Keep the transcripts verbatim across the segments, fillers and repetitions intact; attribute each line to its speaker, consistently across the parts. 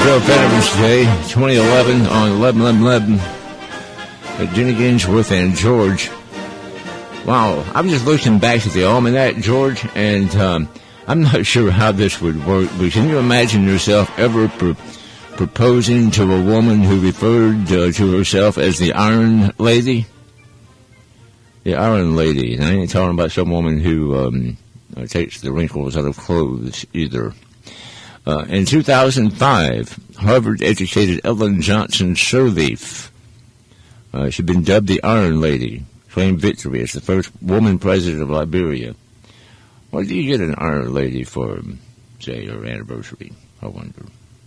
Speaker 1: Joe Veterans Day, twenty eleven, on eleven eleven eleven at Jenny Gainsworth and George. Wow, I'm just looking back at the almanac, George, and um, I'm not sure how this would work, but can you imagine yourself ever pr- proposing to a woman who referred uh, to herself as the Iron Lady? The Iron Lady. And I ain't talking about some woman who um, takes the wrinkles out of clothes either. Uh, in two thousand five, Harvard-educated Ellen Johnson Sirleaf, uh, she'd been dubbed the Iron Lady, claimed victory as the first woman president of Liberia. What do you get an Iron Lady for, say, her anniversary? I wonder.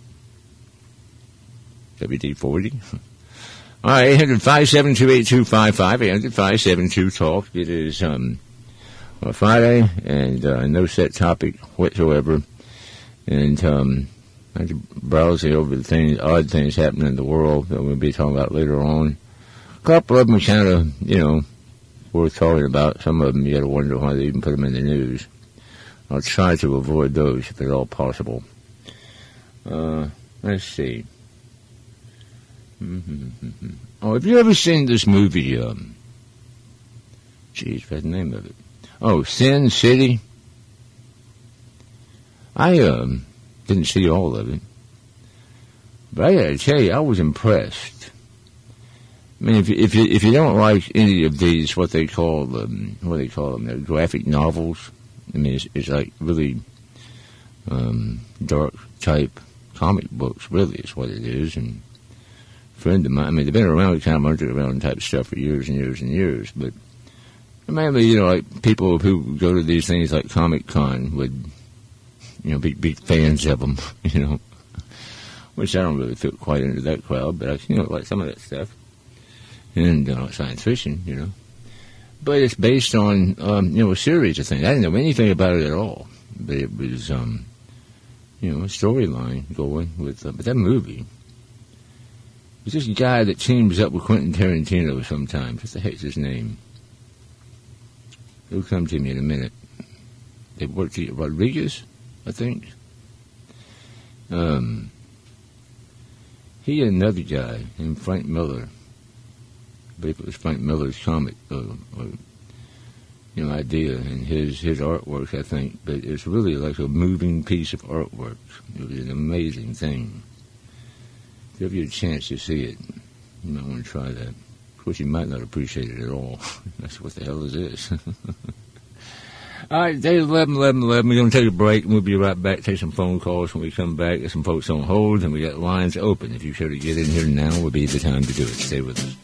Speaker 1: W D forty? All right, eight hundred, five seven two, eight two five five, eight hundred, five seven two, talk. It is um, a Friday, and uh, no set topic whatsoever. And um, I had browsing over the things, odd things happening in the world that we'll be talking about later on. A couple of them are kind of, you know, worth talking about. Some of them you got to wonder why they even put them in the news. I'll try to avoid those if at all possible. Uh, let's see. Mm-hmm. Oh, have you ever seen this movie? Um, geez, what's the name of it? Oh, Sin City. I um, didn't see all of it, but I gotta tell you, I was impressed. I mean, if you, if you if you don't like any of these, what they call um, what they call them, they're graphic novels. I mean, it's, it's like really um, dark type comic books. Really, is what it is. And a friend of mine, I mean, they've been around kind of underground type stuff for years and years and years. But mainly, you know, like people who go to these things like Comic Con would. You know, big, big fans of them, you know, which I don't really fit quite into that crowd, but I, you know, like some of that stuff, and uh, science fiction, you know, but it's based on, um, you know, a series of things. I didn't know anything about it at all, but it was, um, you know, a storyline going with, uh, but that movie, it's this guy that teams up with Quentin Tarantino sometimes. What the heck's his name? It'll come to me in a minute. They worked at Rodriguez? I think. Um, he and another guy named Frank Miller. I believe it was Frank Miller's comic, uh, or, you know, idea and his his artwork, I think. But it's really like a moving piece of artwork. It was an amazing thing. If you have a chance to see it, you might want to try that. Of course, you might not appreciate it at all. That's what the hell is this? All right, day eleven, eleven, eleven. We're going to take a break, and we'll be right back. Take some phone calls when we come back. Get some folks on hold, and we got lines open. If you care to get in here now, would be the time to do it. Stay with us.